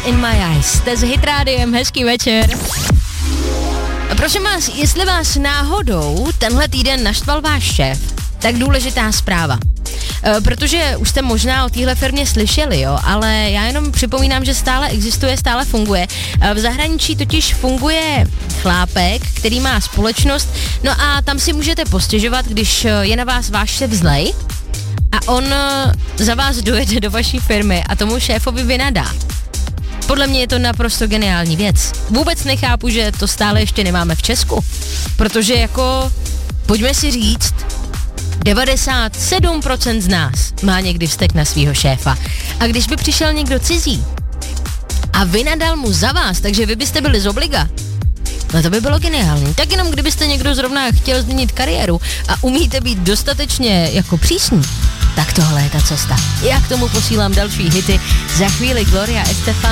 in My Eyes. Jste s Hit Rádiem, hezký večer. A prosím vás, jestli vás náhodou tenhle týden naštval váš šéf, tak důležitá zpráva. Protože už jste možná o téhle firmě slyšeli, jo, ale já jenom připomínám, že stále existuje, stále funguje. V zahraničí totiž funguje chlápek, který má společnost, no a tam si můžete postěžovat, když je na vás váš šéf zlej a on za vás dojede do vaší firmy a tomu šéfovi vynadá. Podle mě je to naprosto geniální věc. Vůbec nechápu, že to stále ještě nemáme v Česku, protože jako, pojďme si říct, 97% z nás má někdy vztek na svýho šéfa. A když by přišel někdo cizí a vynadal mu za vás, takže vy byste byli z obliga, no to by bylo geniální. Tak jenom kdybyste někdo zrovna chtěl změnit kariéru a umíte být dostatečně jako přísní, tak tohle je ta cesta. Já k tomu posílám další hity. Za chvíli Gloria Estefan.